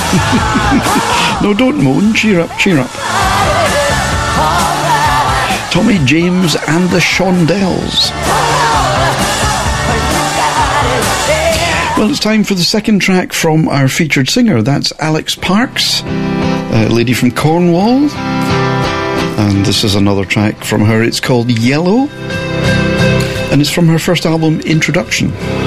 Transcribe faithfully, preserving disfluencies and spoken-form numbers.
No, don't moan. Cheer up, cheer up. Tommy James and the Shondells. Well, it's time for the second track from our featured singer. That's Alex Parks, a lady from Cornwall. And this is another track from her. It's called Yellow. And it's from her first album, Introduction.